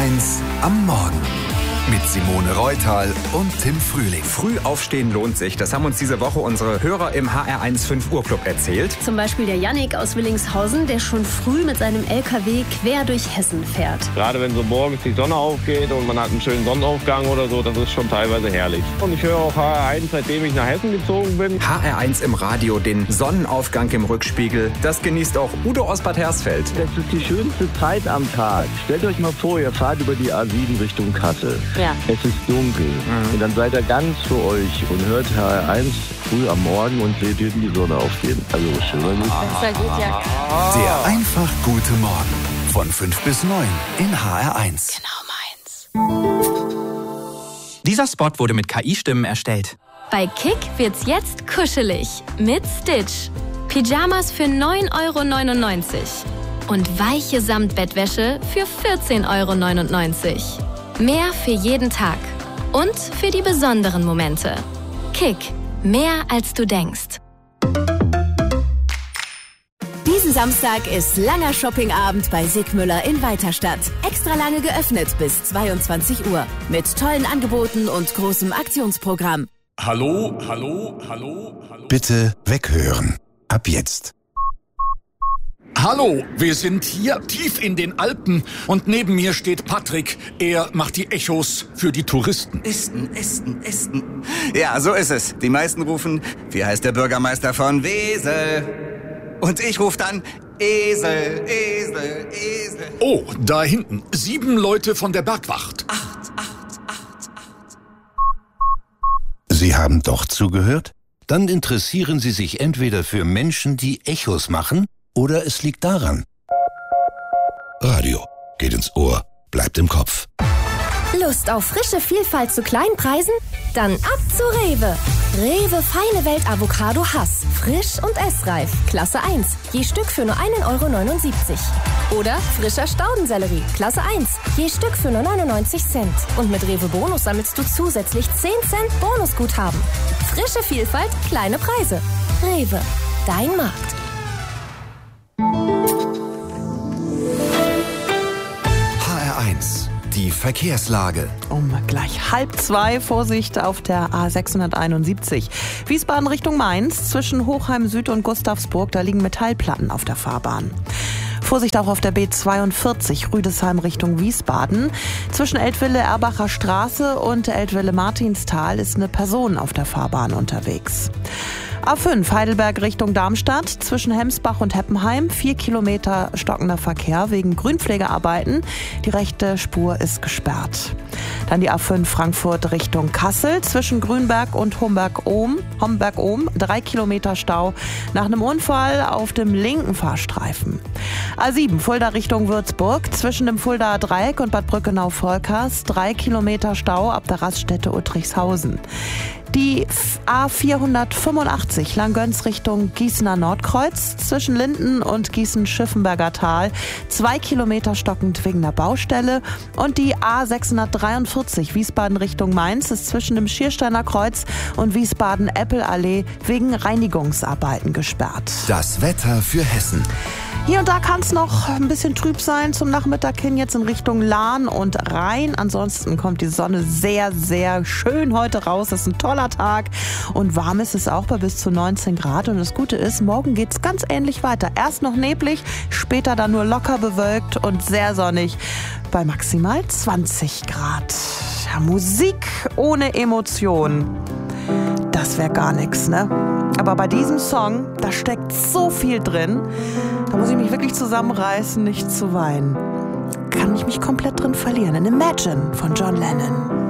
HR1 am Morgen. Mit Simone Reutal und Tim Frühling. Früh aufstehen lohnt sich. Das haben uns diese Woche unsere Hörer im HR1 5 Uhr Club erzählt. Zum Beispiel der Jannik aus Willingshausen, der schon früh mit seinem LKW quer durch Hessen fährt. Gerade wenn so morgens die Sonne aufgeht und man hat einen schönen Sonnenaufgang oder so, das ist schon teilweise herrlich. Und ich höre auch HR1, seitdem ich nach Hessen gezogen bin. HR1 im Radio, den Sonnenaufgang im Rückspiegel. Das genießt auch Udo aus Bad Hersfeld. Das ist die schönste Zeit am Tag. Stellt euch mal vor, ihr fahrt über die A7 Richtung Kassel. Ja. Es ist dunkel und dann seid ihr ganz für euch und hört HR1 früh am Morgen und seht hinten die Sonne aufgehen. Also schöner nicht. Besser geht ja. Der einfach gute Morgen. Von 5 bis 9 in HR1. Genau meins. Dieser Spot wurde mit KI-Stimmen erstellt. Bei Kick wird's jetzt kuschelig mit Stitch. Pyjamas für 9,99 € und weiche Samtbettwäsche für 14,99 €. Mehr für jeden Tag und für die besonderen Momente. Kick, mehr als du denkst. Diesen Samstag ist langer Shoppingabend bei Sigmüller in Weiterstadt. Extra lange geöffnet bis 22 Uhr. Mit tollen Angeboten und großem Aktionsprogramm. Hallo. Bitte weghören. Ab jetzt. Hallo, wir sind hier tief in den Alpen und neben mir steht Patrick. Er macht die Echos für die Touristen. Esten. Ja, so ist es. Die meisten rufen, wie heißt der Bürgermeister von Wesel? Und ich rufe dann, Esel. Oh, da hinten, 7 Leute von der Bergwacht. 8. Sie haben doch zugehört? Dann interessieren Sie sich entweder für Menschen, die Echos machen, oder es liegt daran. Radio geht ins Ohr, bleibt im Kopf. Lust auf frische Vielfalt zu kleinen Preisen? Dann ab zu Rewe. Rewe Feine Welt Avocado Hass. Frisch und essreif. Klasse 1. Je Stück für nur 1,79 € Oder frischer Staudensellerie. Klasse 1. Je Stück für nur 99 Cent. Und mit Rewe Bonus sammelst du zusätzlich 10 Cent Bonusguthaben. Frische Vielfalt, kleine Preise. Rewe. Dein Markt. HR1. Die Verkehrslage. Um gleich 1:30 Vorsicht auf der A671. Wiesbaden Richtung Mainz, zwischen Hochheim Süd und Gustavsburg, da liegen Metallplatten auf der Fahrbahn. Vorsicht auch auf der B42 Rüdesheim Richtung Wiesbaden. Zwischen Eltville-Erbacher Straße und Eltville-Martinstal ist eine Person auf der Fahrbahn unterwegs. A5 Heidelberg Richtung Darmstadt, zwischen Hemsbach und Heppenheim, 4 Kilometer stockender Verkehr wegen Grünpflegearbeiten. Die rechte Spur ist gesperrt. Dann die A5 Frankfurt Richtung Kassel, zwischen Grünberg und Homberg-Ohm, 3 Kilometer Stau nach einem Unfall auf dem linken Fahrstreifen. A7 Fulda Richtung Würzburg, zwischen dem Fuldaer Dreieck und Bad Brückenau-Volkers, 3 Kilometer Stau ab der Raststätte Uttrichshausen. Die A485 Langgöns Richtung Gießener Nordkreuz, zwischen Linden und Gießen-Schiffenberger Tal, 2 Kilometer stockend wegen der Baustelle. Und die A643 Wiesbaden Richtung Mainz ist zwischen dem Schiersteiner Kreuz und Wiesbaden-Eppel-Allee wegen Reinigungsarbeiten gesperrt. Das Wetter für Hessen. Hier und da kann es noch ein bisschen trüb sein zum Nachmittag hin, jetzt in Richtung Lahn und Rhein. Ansonsten kommt die Sonne sehr, sehr schön heute raus. Das ist ein toller Tag und warm ist es auch bei bis zu 19 Grad. Und das Gute ist, morgen geht es ganz ähnlich weiter. Erst noch neblig, später dann nur locker bewölkt und sehr sonnig bei maximal 20 Grad. Ja, Musik ohne Emotion, das wäre gar nichts, ne? Aber bei diesem Song, da steckt so viel drin, da muss ich mich wirklich zusammenreißen, nicht zu weinen. Kann ich mich komplett drin verlieren. In Imagine von John Lennon.